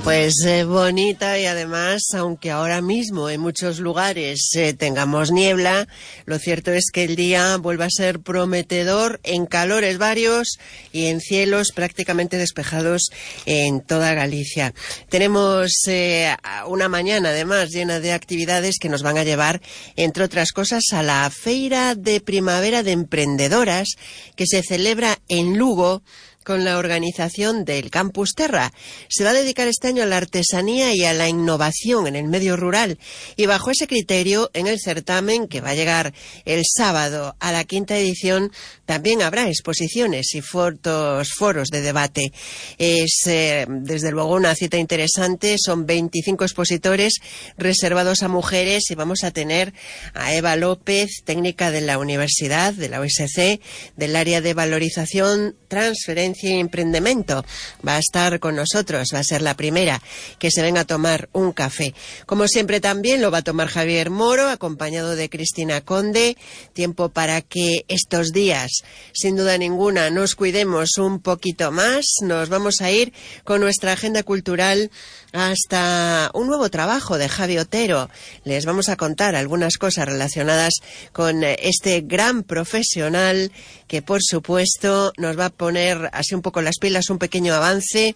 Pues bonita, y además, aunque ahora mismo en muchos lugares tengamos niebla, lo cierto es que el día vuelve a ser prometedor en calores varios y en cielos prácticamente despejados en toda Galicia. Tenemos una mañana además llena de actividades que nos van a llevar, entre otras cosas, a la Feira de Primavera de Emprendedoras que se celebra en Lugo, con la organización del Campus Terra. Se va a dedicar este año a la artesanía y a la innovación en el medio rural. Y bajo ese criterio, en el certamen, que va a llegar el sábado a la 5ª edición, también habrá exposiciones y foros de debate. Es, desde luego, una cita interesante. Son 25 expositores reservados a mujeres, y vamos a tener a Eva López, técnica de la Universidad, de la OSC, del área de valorización, transferencia y emprendimiento. Va a estar con nosotros, va a ser la primera que se venga a tomar un café. Como siempre, también lo va a tomar Javier Moro, acompañado de Cristina Conde. Tiempo para que estos días, sin duda ninguna, nos cuidemos un poquito más. Nos vamos a ir con nuestra agenda cultural hasta un nuevo trabajo de Javi Otero. Les vamos a contar algunas cosas relacionadas con este gran profesional que, por supuesto, nos va a poner así un poco las pilas, un pequeño avance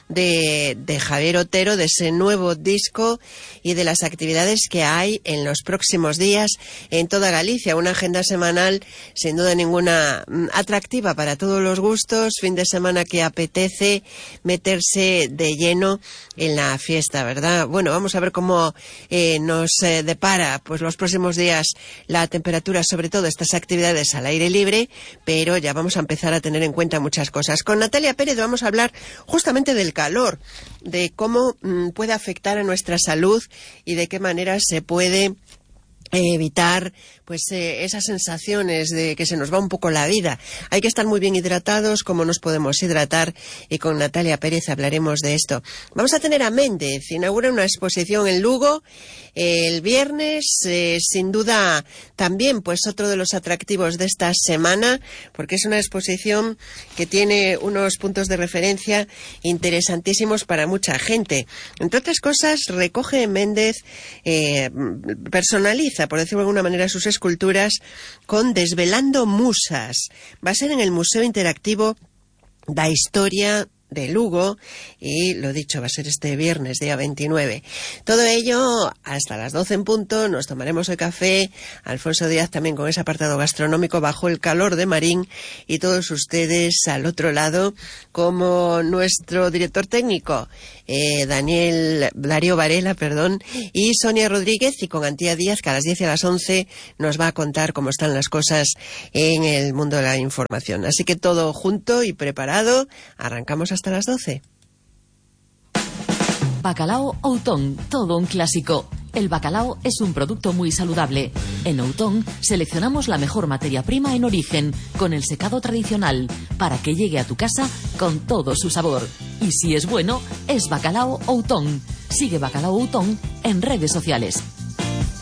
de Javier Otero, de ese nuevo disco y de las actividades que hay en los próximos días en toda Galicia. Una agenda semanal sin duda ninguna atractiva para todos los gustos, fin de semana que apetece meterse de lleno en la fiesta, ¿verdad? Bueno, vamos a ver cómo nos depara pues los próximos días la temperatura, sobre todo estas actividades al aire libre, pero ya vamos a empezar a tener en cuenta muchas cosas. Con Natalia Pérez vamos a hablar justamente del calor, de cómo puede afectar a nuestra salud y de qué manera se puede evitar pues esas sensaciones de que se nos va un poco la vida. Hay que estar muy bien hidratados, cómo nos podemos hidratar, y con Natalia Pérez hablaremos de esto. Vamos a tener a Méndez, inaugura una exposición en Lugo el viernes, sin duda también pues otro de los atractivos de esta semana, porque es una exposición que tiene unos puntos de referencia interesantísimos para mucha gente. Entre otras cosas, recoge Méndez, personaliza, por decirlo de alguna manera, sus esculturas con Desvelando Musas. Va a ser en el Museo Interactivo da Historia de Lugo, y lo dicho, va a ser este viernes, día 29. Todo ello hasta las 12 en punto. Nos tomaremos el café, Alfonso Díaz también con ese apartado gastronómico bajo el calor de Marín, y todos ustedes al otro lado, como nuestro director técnico Darío Varela, y Sonia Rodríguez, y con Antía Díaz, que a las 10 y a las 11 nos va a contar cómo están las cosas en el mundo de la información. Así que todo junto y preparado, arrancamos hasta las 12. Bacalao Outón, todo un clásico. El bacalao es un producto muy saludable. En Outón seleccionamos la mejor materia prima en origen, con el secado tradicional, para que llegue a tu casa con todo su sabor. Y si es bueno, es Bacalao Outón. Sigue Bacalao Outón en redes sociales.